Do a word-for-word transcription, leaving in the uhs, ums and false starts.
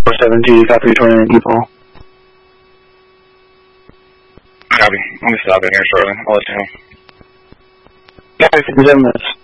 four seven G, copy twenty-nine people. Copy. Let me stop it here shortly. I'll let you know. Copy fifty-seven minutes.